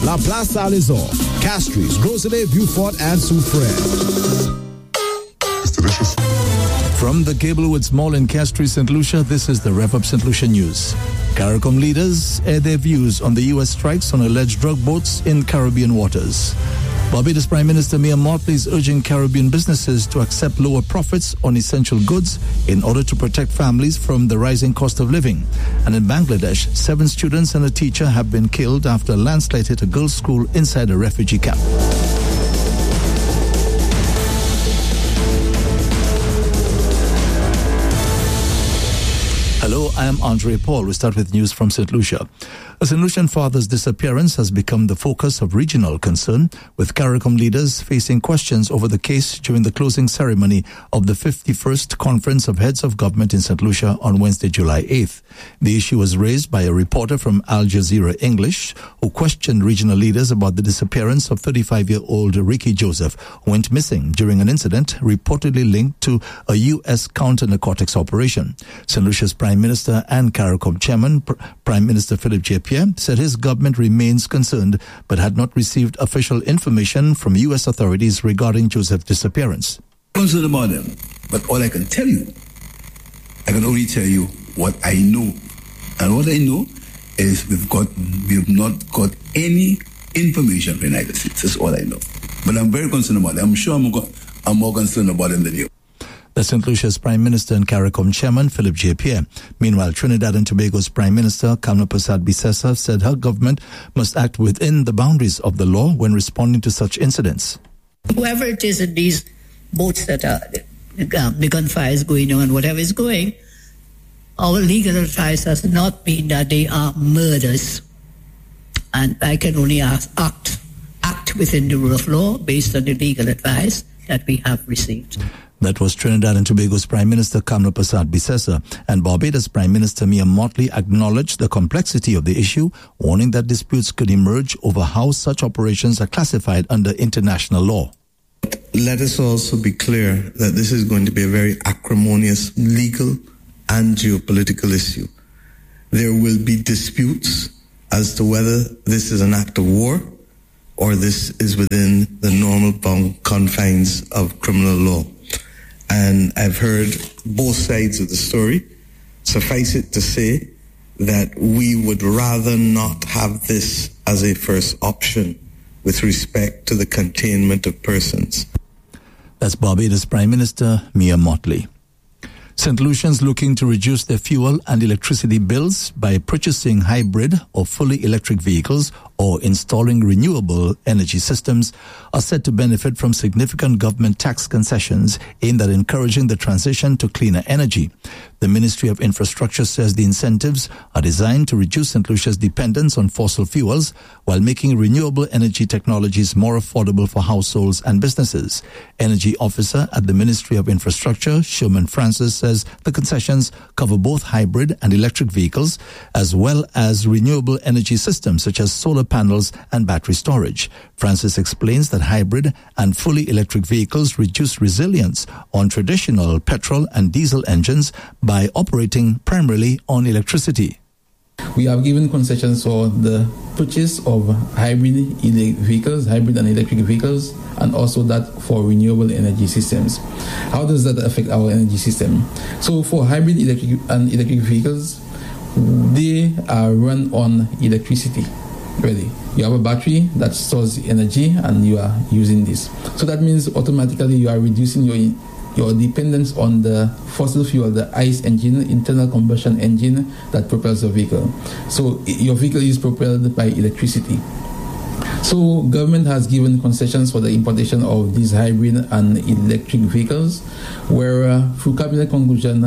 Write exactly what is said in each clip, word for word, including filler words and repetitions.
La Place Alizor, Castries, Rosalie, Beaufort, and Soufrière. It's delicious. From the Gablewoods Mall in Castries, Saint Lucia, this is the Rev Up Saint Lucia News. CARICOM leaders air their views on the U S strikes on alleged drug boats in Caribbean waters. Barbados Prime Minister Mia Mottley is urging Caribbean businesses to accept lower profits on essential goods in order to protect families from the rising cost of living. And in Bangladesh, seven students and a teacher have been killed after a landslide hit a girls' school inside a refugee camp. Hello, I am Andre Paul. We start with news from Saint Lucia. A Saint Lucian father's disappearance has become the focus of regional concern, with CARICOM leaders facing questions over the case during the closing ceremony of the fifty-first Conference of Heads of Government in Saint Lucia on Wednesday, July eighth. The issue was raised by a reporter from Al Jazeera English who questioned regional leaders about the disappearance of thirty-five-year-old Ricky Joseph, who went missing during an incident reportedly linked to a U S counter-narcotics operation. Saint Lucia's Prime Minister and CARICOM Chairman, Pr- Prime Minister Philip J. Pierre, said his government remains concerned but had not received official information from U S authorities regarding Joseph's disappearance. I'm concerned about them, but all I can tell you, I can only tell you what I know. And what I know is we've got, we have not got any information from the United States. That's all I know. But I'm very concerned about them. I'm sure I'm, go- I'm more concerned about them than you. The Saint Lucia's Prime Minister and CARICOM Chairman, Philip J. Pierre. Meanwhile, Trinidad and Tobago's Prime Minister, Kamla Persad Bissessar, said her government must act within the boundaries of the law when responding to such incidents. Whoever it is in these boats that are, um, the gunfire is going on, whatever is going, our legal advice has not been that they are murders. And I can only ask, act, act within the rule of law based on the legal advice that we have received. That was Trinidad and Tobago's Prime Minister Kamla Persad Bissessar, and Barbados Prime Minister Mia Mottley acknowledged the complexity of the issue, warning that disputes could emerge over how such operations are classified under international law. Let us also be clear that this is going to be a very acrimonious legal and geopolitical issue. There will be disputes as to whether this is an act of war or this is within the normal bound confines of criminal law. And I've heard both sides of the story. Suffice it to say that we would rather not have this as a first option with respect to the containment of persons. That's Barbados Prime Minister Mia Mottley. Saint Lucians looking to reduce their fuel and electricity bills by purchasing hybrid or fully electric vehicles or installing renewable energy systems are said to benefit from significant government tax concessions aimed at encouraging the transition to cleaner energy. The Ministry of Infrastructure says the incentives are designed to reduce Saint Lucia's dependence on fossil fuels while making renewable energy technologies more affordable for households and businesses. Energy officer at the Ministry of Infrastructure, Sherman Francis, says the concessions cover both hybrid and electric vehicles as well as renewable energy systems such as solar panels and battery storage. Francis explains that hybrid and fully electric vehicles reduce resilience on traditional petrol and diesel engines by operating primarily on electricity. We have given concessions for the purchase of hybrid vehicles, hybrid and electric vehicles, and also that for renewable energy systems. How does that affect our energy system? So for hybrid electric and electric vehicles, they are run on electricity. Really, you have a battery that stores energy and you are using this. So that means automatically you are reducing your your dependence on the fossil fuel, the ICE engine, internal combustion engine that propels the vehicle. So your vehicle is propelled by electricity. So government has given concessions for the importation of these hybrid and electric vehicles, where uh, through Cabinet Conclusion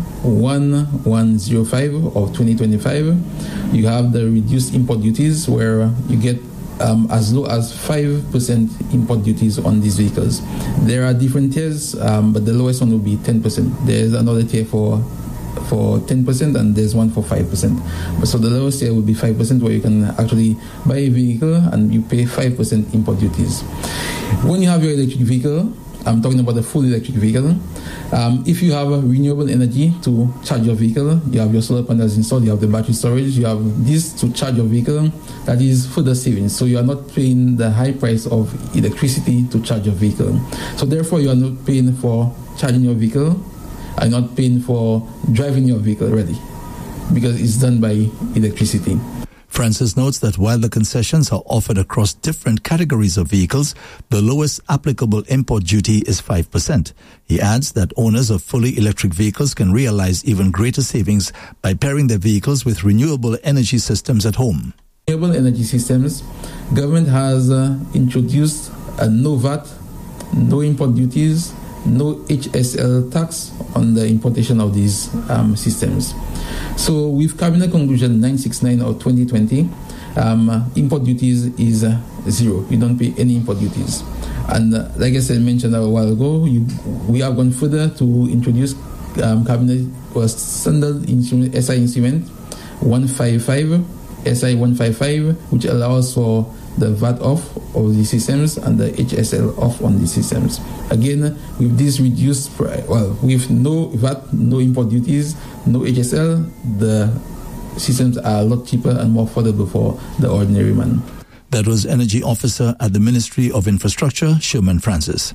one one zero five of twenty twenty-five, you have the reduced import duties where you get um, as low as five percent import duties on these vehicles. There are different tiers, um, but the lowest one will be ten percent. There's another tier for for ten percent and there's one for five percent. So the lowest tier will be five percent, where you can actually buy a vehicle and you pay five percent import duties. When you have your electric vehicle, I'm talking about the full electric vehicle. Um, if you have a renewable energy to charge your vehicle, you have your solar panels installed, you have the battery storage, you have this to charge your vehicle, that is further savings. So you are not paying the high price of electricity to charge your vehicle. So therefore you are not paying for charging your vehicle, and not paying for driving your vehicle already, because it's done by electricity. Francis notes that while the concessions are offered across different categories of vehicles, the lowest applicable import duty is five percent. He adds that owners of fully electric vehicles can realize even greater savings by pairing their vehicles with renewable energy systems at home. Renewable energy systems, government has uh, introduced a no V A T, no import duties, no H S L tax on the importation of these um, systems. So with Cabinet Conclusion nine sixty-nine of twenty twenty, um, import duties is uh, zero. You don't pay any import duties. And uh, like I said, mentioned a while ago, you, we have gone further to introduce um, Cabinet or standard instrument, S I instrument one fifty-five, S I one fifty-five, which allows for the V A T off of the systems and the H S L off on the systems. Again, with this reduced price, well, with no V A T, no import duties, no H S L, the systems are a lot cheaper and more affordable for the ordinary man. That was Energy Officer at the Ministry of Infrastructure, Sherman Francis.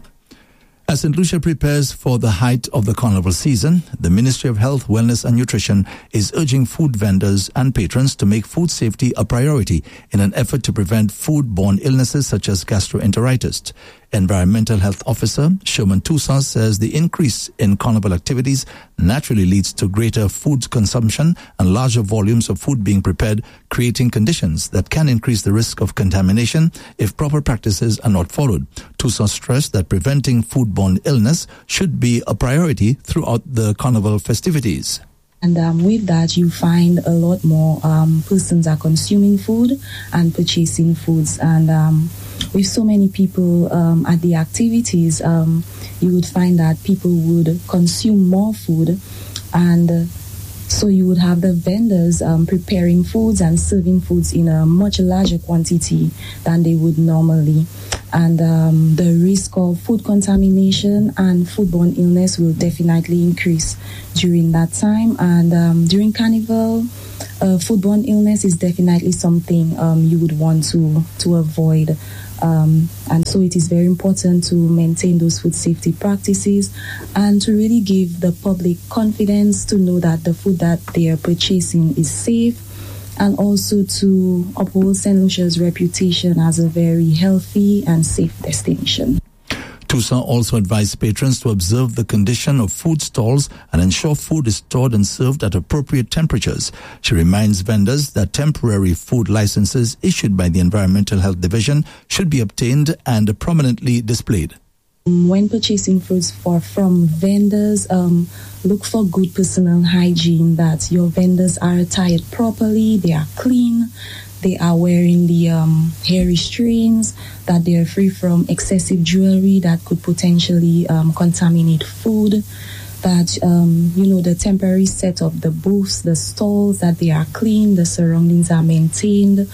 As Saint Lucia prepares for the height of the carnival season, the Ministry of Health, Wellness and Nutrition is urging food vendors and patrons to make food safety a priority in an effort to prevent food-borne illnesses such as gastroenteritis. Environmental Health Officer Sherman Toussaint says the increase in carnival activities naturally leads to greater food consumption and larger volumes of food being prepared, creating conditions that can increase the risk of contamination if proper practices are not followed. Toussaint stressed that preventing foodborne illness should be a priority throughout the carnival festivities. And um, with that, you find a lot more um, persons are consuming food and purchasing foods. And um, with so many people um, at the activities, um, you would find that people would consume more food. And uh, so you would have the vendors um, preparing foods and serving foods in a much larger quantity than they would normally. And um, the risk of food contamination and foodborne illness will definitely increase during that time. And um, during Carnival, uh, foodborne illness is definitely something um, you would want to, to avoid. Um, and so it is very important to maintain those food safety practices and to really give the public confidence to know that the food that they are purchasing is safe, and also to uphold Saint Lucia's reputation as a very healthy and safe destination. Toussaint also advised patrons to observe the condition of food stalls and ensure food is stored and served at appropriate temperatures. She reminds vendors that temporary food licenses issued by the Environmental Health Division should be obtained and prominently displayed. When purchasing foods for from vendors, um, look for good personal hygiene, that your vendors are attired properly, they are clean, they are wearing the um, hair restraints, that they are free from excessive jewelry that could potentially um, contaminate food, that, um, you know, the temporary set of the booths, the stalls, that they are clean, the surroundings are maintained.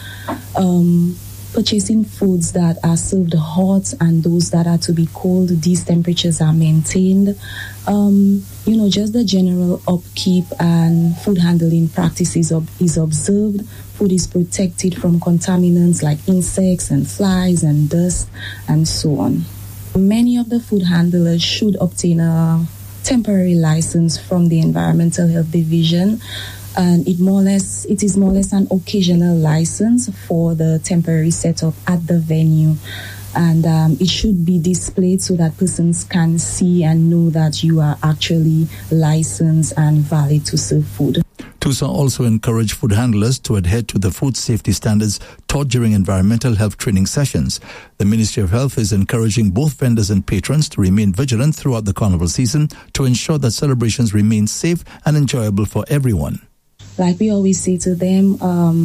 Um, Purchasing foods that are served hot and those that are to be cold, these temperatures are maintained. Um, you know, just the general upkeep and food handling practices ob- is observed. Food is protected from contaminants like insects and flies and dust and so on. Many of the food handlers should obtain a temporary license from the Environmental Health Division. And it more or less, it is more or less an occasional license for the temporary setup at the venue. And um, it should be displayed so that persons can see and know that you are actually licensed and valid to serve food. Toussaint also encouraged food handlers to adhere to the food safety standards taught during environmental health training sessions. The Ministry of Health is encouraging both vendors and patrons to remain vigilant throughout the carnival season to ensure that celebrations remain safe and enjoyable for everyone. Like we always say to them, um,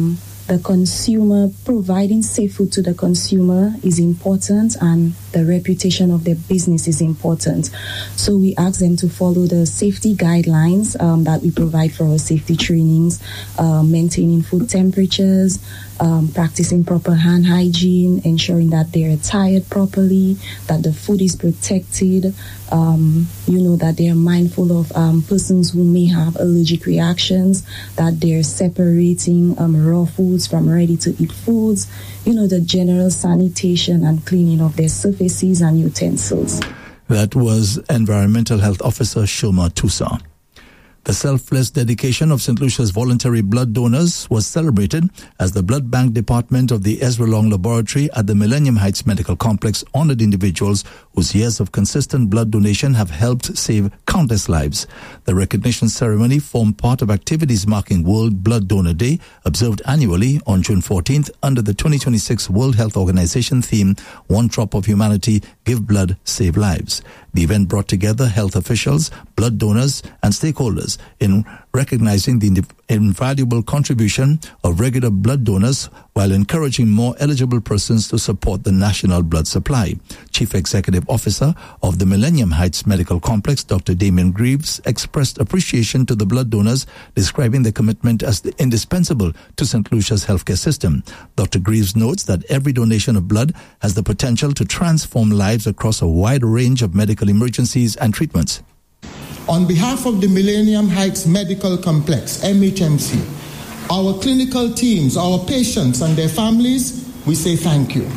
the consumer, providing safe food to the consumer is important, and the reputation of their business is important. So we ask them to follow the safety guidelines um, that we provide for our safety trainings, uh, maintaining food temperatures, um, practicing proper hand hygiene, ensuring that they're attired properly, that the food is protected, um, you know, that they're mindful of um, persons who may have allergic reactions, that they're separating um, raw foods from ready-to-eat foods, you know, the general sanitation and cleaning of their surfaces and utensils. That was Environmental Health Officer Shoma Tusa. The selfless dedication of Saint Lucia's voluntary blood donors was celebrated as the Blood Bank Department of the Ezra Long Laboratory at the Millennium Heights Medical Complex honored individuals whose years of consistent blood donation have helped save countless lives. The recognition ceremony formed part of activities marking World Blood Donor Day, observed annually on June fourteenth under the twenty twenty-six World Health Organization theme, One Drop of Humanity, Give Blood, Save Lives. The event brought together health officials, blood donors, and stakeholders in recognizing the invaluable contribution of regular blood donors while encouraging more eligible persons to support the national blood supply. Chief Executive Officer of the Millennium Heights Medical Complex, Doctor Damien Greaves, expressed appreciation to the blood donors, describing their commitment as indispensable to Saint Lucia's healthcare system. Doctor Greaves notes that every donation of blood has the potential to transform lives across a wide range of medical emergencies and treatments. On behalf of the Millennium Heights Medical Complex, M H M C, our clinical teams, our patients and their families, we say thank you.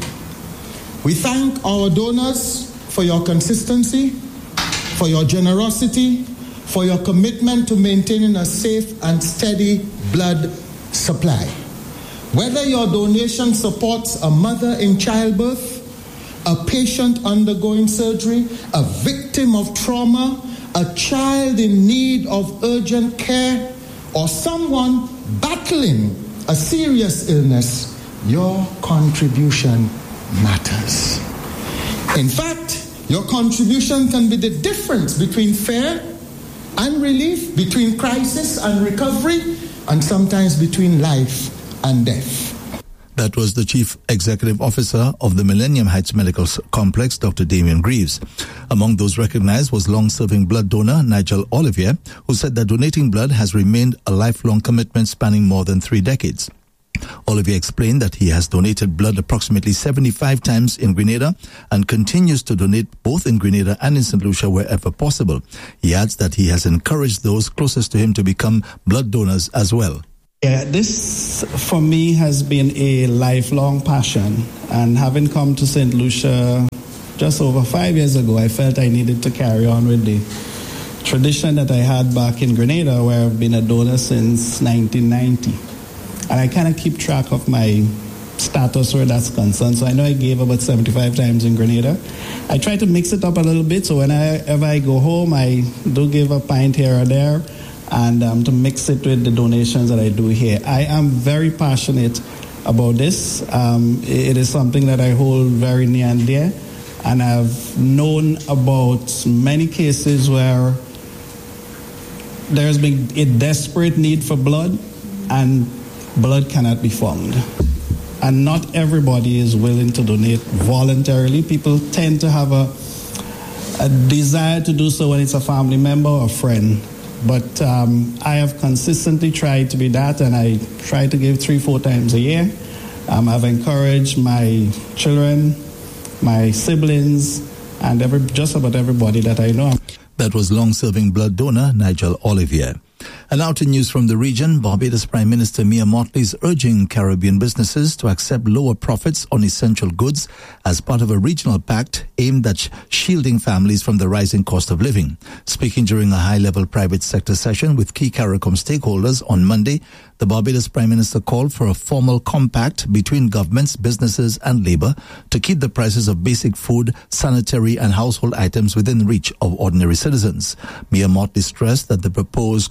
We thank our donors for your consistency, for your generosity, for your commitment to maintaining a safe and steady blood supply. Whether your donation supports a mother in childbirth, a patient undergoing surgery, a victim of trauma, a child in need of urgent care, or someone battling a serious illness, your contribution matters. In fact, your contribution can be the difference between fear and relief, between crisis and recovery, and sometimes between life and death. That was the Chief Executive Officer of the Millennium Heights Medical Complex, Doctor Damien Greaves. Among those recognized was long-serving blood donor Nigel Olivier, who said that donating blood has remained a lifelong commitment spanning more than three decades. Olivier explained that he has donated blood approximately seventy-five times in Grenada and continues to donate both in Grenada and in Saint Lucia wherever possible. He adds that he has encouraged those closest to him to become blood donors as well. Yeah, this for me has been a lifelong passion, and having come to Saint Lucia just over five years ago, I felt I needed to carry on with the tradition that I had back in Grenada, where I've been a donor since nineteen ninety. And I kind of keep track of my status where that's concerned. So I know I gave about seventy-five times in Grenada. I try to mix it up a little bit, so whenever I go home, I do give a pint here or there, and um, to mix it with the donations that I do here. I am very passionate about this. Um, it is something that I hold very near and dear, and I've known about many cases where there's been a desperate need for blood, and blood cannot be found. And not everybody is willing to donate voluntarily. People tend to have a, a desire to do so when it's a family member or a friend. But um, I have consistently tried to be that, and I try to give three, four times a year. Um, I've encouraged my children, my siblings, and every, just about everybody that I know. That was long-serving blood donor Nigel Olivier. And now to news from the region. Barbados Prime Minister Mia Mottley is urging Caribbean businesses to accept lower profits on essential goods as part of a regional pact aimed at shielding families from the rising cost of living. Speaking during a high-level private sector session with key CARICOM stakeholders on Monday, the Barbados Prime Minister called for a formal compact between governments, businesses and labour to keep the prices of basic food, sanitary and household items within reach of ordinary citizens. Mia Mottley stressed that the proposed compact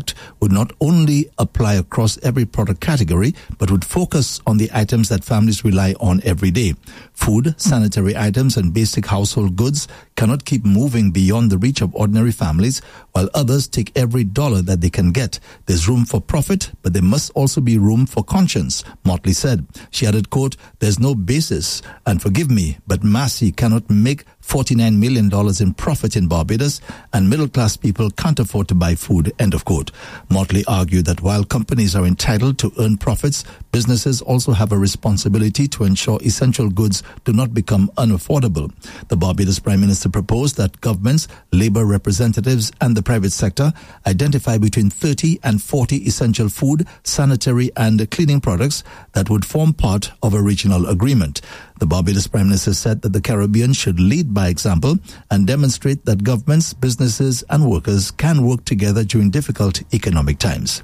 Act would not only apply across every product category, but would focus on the items that families rely on every day. Food, sanitary items, and basic household goods cannot keep moving beyond the reach of ordinary families, while others take every dollar that they can get. There's room for profit, but there must also be room for conscience, Motley said. She added, quote, "There's no basis, and forgive me, but Massey cannot make forty-nine million dollars in profit in Barbados, and middle-class people can't afford to buy food," end of quote. Motley argued that while companies are entitled to earn profits, businesses also have a responsibility to ensure essential goods do not become unaffordable. The Barbados Prime Minister proposed that governments, labor representatives, and the private sector identify between thirty and forty essential food, sanitary, and cleaning products that would form part of a regional agreement. The Barbados Prime Minister said that the Caribbean should lead by example and demonstrate that governments, businesses, and workers can work together during difficult economic times.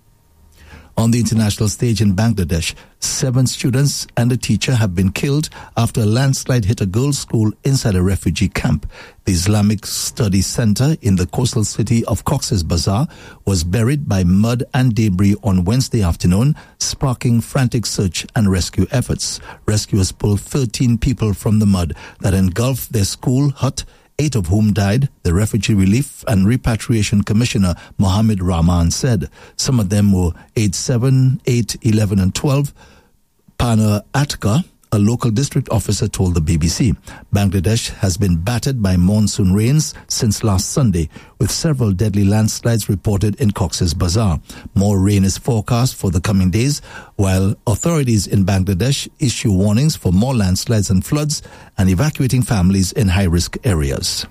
On the international stage in Bangladesh, seven students and a teacher have been killed after a landslide hit a girls' school inside a refugee camp. The Islamic Studies Center in the coastal city of Cox's Bazar was buried by mud and debris on Wednesday afternoon, sparking frantic search and rescue efforts. Rescuers pulled thirteen people from the mud that engulfed their school hut, eight of whom died, the Refugee Relief and Repatriation Commissioner Mohammed Rahman said. Some of them were aged seven, eight, eleven, and twelve. Pana Atka, a local district officer, told the B B C. Bangladesh has been battered by monsoon rains since last Sunday, with several deadly landslides reported in Cox's Bazar. More rain is forecast for the coming days, while authorities in Bangladesh issue warnings for more landslides and floods and evacuating families in high-risk areas.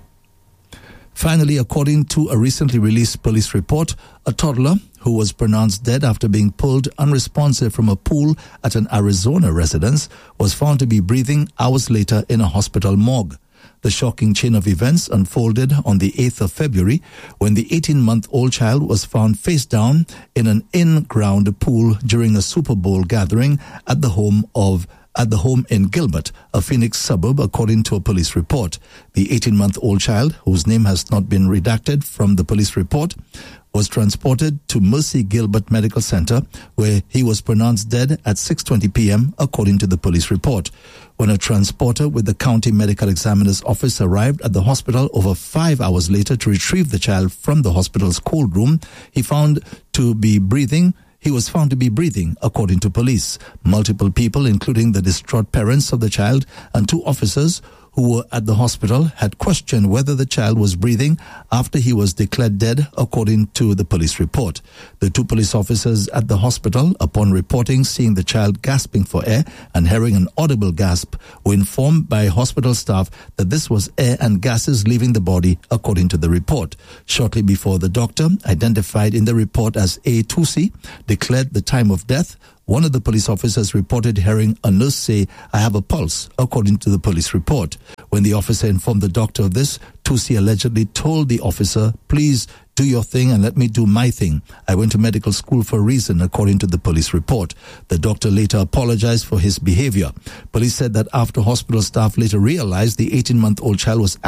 Finally, according to a recently released police report, a toddler who was pronounced dead after being pulled unresponsive from a pool at an Arizona residence was found to be breathing hours later in a hospital morgue. The shocking chain of events unfolded on the eighth of February when the eighteen-month-old child was found face down in an in-ground pool during a Super Bowl gathering at the home of at the home in Gilbert, a Phoenix suburb, according to a police report. The eighteen-month-old child, whose name has not been redacted from the police report, was transported to Mercy Gilbert Medical Center, where he was pronounced dead at six twenty p.m., according to the police report. When a transporter with the county medical examiner's office arrived at the hospital over five hours later to retrieve the child from the hospital's cold room, he found to be breathing He was found to be breathing, according to police. Multiple people, including the distraught parents of the child and two officers who were at the hospital, had questioned whether the child was breathing after he was declared dead, according to the police report. The two police officers at the hospital, upon reporting seeing the child gasping for air and hearing an audible gasp, were informed by hospital staff that this was air and gases leaving the body, according to the report. Shortly before, the doctor, identified in the report as A. Tusi, declared the time of death. One of the police officers reported hearing a nurse say, "I have a pulse," according to the police report. When the officer informed the doctor of this, Tusi allegedly told the officer, "Please do your thing and let me do my thing. I went to medical school for a reason," according to the police report. The doctor later apologized for his behavior. Police said that after hospital staff later realized the eighteen-month-old child was